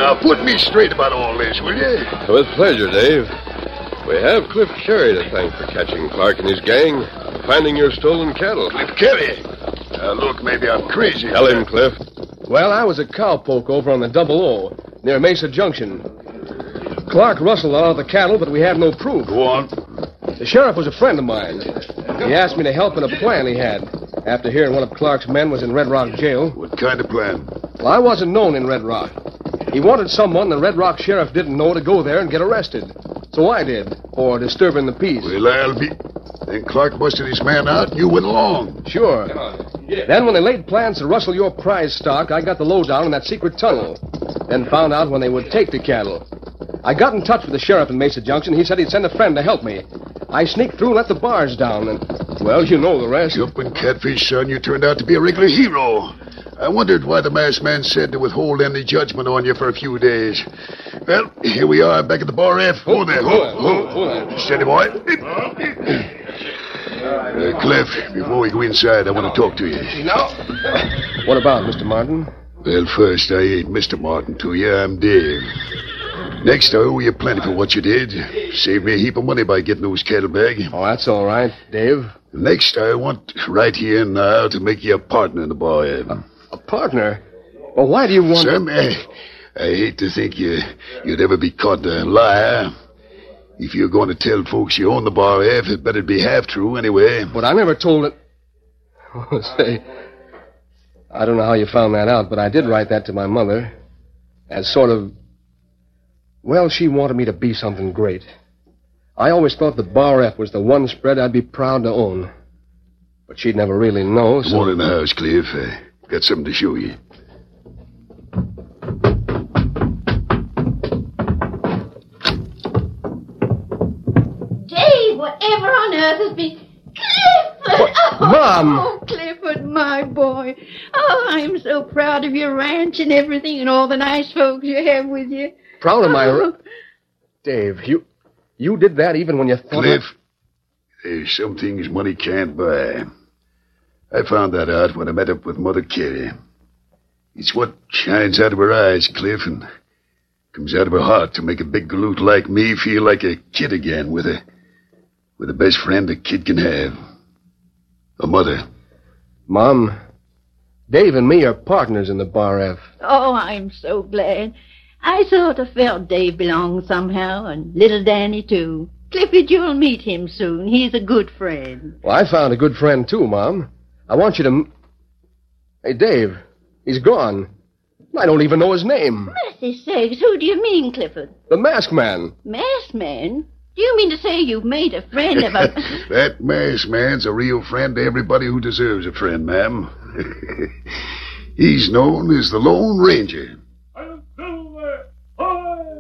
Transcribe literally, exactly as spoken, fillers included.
Now, put me straight about all this, will you? With pleasure, Dave. We have Cliff Carey to thank for catching Clark and his gang, finding your stolen cattle. Cliff Carey? Now, look, maybe I'm crazy. Tell him, Cliff. Well, I was a cowpoke over on the Double O, near Mesa Junction. Clark rustled all of the cattle, but we have no proof. Go on. The sheriff was a friend of mine. He asked me to help in a plan he had, after hearing one of Clark's men was in Red Rock jail. What kind of plan? Well, I wasn't known in Red Rock. He wanted someone the Red Rock sheriff didn't know to go there and get arrested. So I did, for disturbing the peace. Well, I'll be... Then Clark busted his man out and you went along. Sure. Then when they laid plans to rustle your prize stock, I got the lowdown in that secret tunnel. Then found out when they would take the cattle. I got in touch with the sheriff in Mesa Junction. He said he'd send a friend to help me. I sneaked through and let the bars down, and, well, you know the rest. Jumping catfish, son, you turned out to be a regular hero. I wondered why the masked man said to withhold any judgment on you for a few days. Well, here we are back at the bar F. Oh, there. Oh, oh, oh. Steady, boy. Uh, Cliff, before we go inside, I want to talk to you. No. What about, Mister Martin? Well, first, I ain't Mister Martin to you. I'm Dave. Next, I owe you plenty for what you did. Saved me a heap of money by getting those cattle back. Oh, that's all right, Dave. Next, I want right here and now to make you a partner in the bar. A, a partner? Well, why do you want... Sam, I, I hate to think you, you'd ever be caught a liar. If you're going to tell folks you own the bar F, it better be half true anyway. But I never told it... Oh, say, I don't know how you found that out, but I did write that to my mother as sort of... Well, she wanted me to be something great. I always thought the Bar F was the one spread I'd be proud to own. But she'd never really know, so... Come on in the house, Cliff. I got something to show you. Dave, whatever on earth has been... Clifford! What? Oh, Mom! Oh, Clifford, my boy. Oh, I'm so proud of your ranch and everything and all the nice folks you have with you. Proud of my... Oh. Dave, you... You did that even when you thought... Cliff, there's some things money can't buy. I found that out when I met up with Mother Carey. It's what shines out of her eyes, Cliff, and comes out of her heart to make a big galoot like me feel like a kid again with a... with the best friend a kid can have. A mother. Mom, Dave and me are partners in the Bar F. Oh, I'm so glad. I sort of felt Dave belonged somehow, and little Danny, too. Clifford, you'll meet him soon. He's a good friend. Well, I found a good friend, too, Mom. I want you to... m- Hey, Dave, he's gone. I don't even know his name. Mercy sakes, who do you mean, Clifford? The Masked Man. Masked Man? Do you mean to say you've made a friend of a... That masked man's a real friend to everybody who deserves a friend, ma'am. He's known as the Lone Ranger.